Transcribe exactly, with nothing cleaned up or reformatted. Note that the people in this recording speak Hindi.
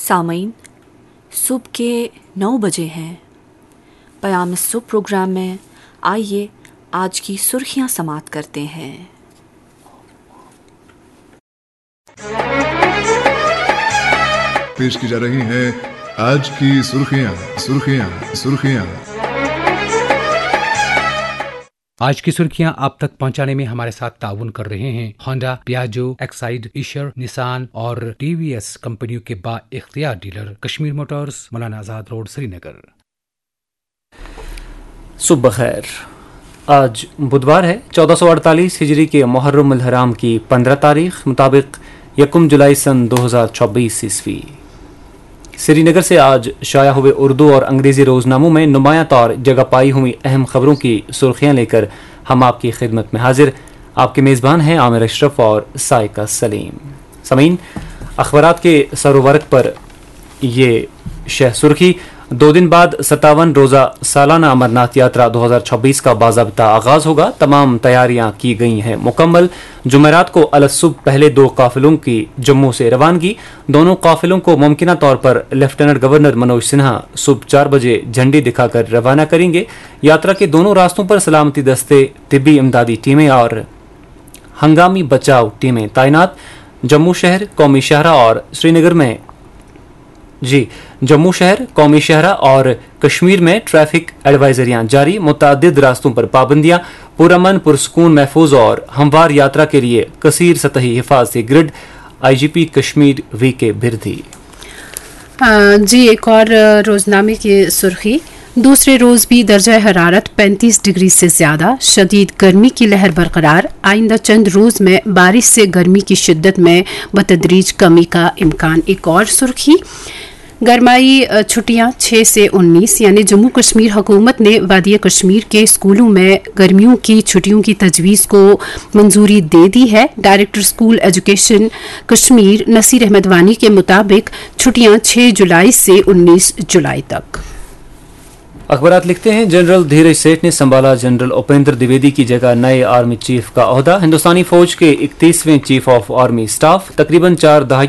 सामीन, सुबह के नौ बजे हैं। पयाम सुबह प्रोग्राम में आइए आज की सुर्खियां समाप्त करते हैं। पेश की जा रही हैं आज की सुर्खियां सुर्खियां सुर्खियां आज की सुर्खियां आप तक पहुंचाने में हमारे साथ ताउन कर रहे हैं Honda, Piaggio, Exide, Ishar, Nissan और टीवीएस कंपनियों के बा इख्तियार dealer Kashmir Motors, Maulana Azad road, Srinagar. सुबह खैर, आज बुधवार है, चौदह सौ अड़तालीस हिजरी के मुहर्रम अल हराम की पंद्रह तारीख मुताबिक यकम जुलाई सन दो हजार चौबीस ईस्वी। श्रीनगर से आज शाया हुए उर्दू और अंग्रेजी रोजनामों में नुमायां तौर जगह पाई हुई अहम खबरों की सुर्खियां लेकर हम आपकी खिदमत में हाजिर। आपके मेज़बान हैं आमिर अशरफ और साइका सलीम। समीन, अखबारात के सरोवरक पर ये शह सुर्खी, दो दिन बाद सत्तावन रोज़ा सालाना अमरनाथ यात्रा दो हजार छब्बीस का बाज़ाब्ता आगाज होगा। तमाम तैयारियां की गई हैं मुकम्मल। जुमेरात को अलसुब पहले दो काफिलों की जम्मू से रवानगी। दोनों काफिलों को मुमकिना तौर पर लेफ्टिनेंट गवर्नर मनोज सिन्हा सुबह चार बजे झंडी दिखाकर रवाना करेंगे। यात्रा के दोनों रास्तों पर सलामती दस्ते, तिब्बी इमदादी टीमें और हंगामी बचाव टीमें तैनात। जम्मू शहर, कौमी शहरा और श्रीनगर में जी जम्मू शहर, कौमी शहरा और कश्मीर में ट्रैफिक एडवाइजरियां जारी। मुतअद्दिद रास्तों पर पाबंदियां। पुरअमन, पुरसकून, महफूज और हमवार यात्रा के लिए कसीर सतही हिफाजती ग्रिड। आईजीपी कश्मीर वी के बिरधी। जी एक और रोजनामे की सुर्खी, दूसरे रोज भी दर्जा हरारत पैंतीस डिग्री से ज्यादा, शदीद गर्मी की लहर बरकरार। आइंदा चंद रोज में बारिश से गर्मी की शिद्दत में बतदरीज कमी का इम्कान। एक और सुर्खी, गरमाई छुट्टियां छह से उन्नीस, यानी जम्मू कश्मीर हुकूमत ने वादिया कश्मीर के स्कूलों में गर्मियों की छुट्टियों की तजवीज़ को मंजूरी दे दी है। Director school education Kashmir Naseer Ahmad वानी के मुताबिक छुट्टियां छह जुलाई से उन्नीस जुलाई तक। अखबारात लिखते हैं, जनरल धीरज सेठ ने संभाला जनरल उपेंद्र द्विवेदी की जगह नए आर्मी चीफ का ओहदा। हिंदुस्तानी फौज के इकतीसवें चीफ ऑफ आर्मी स्टाफ तकरीबन चार दहाई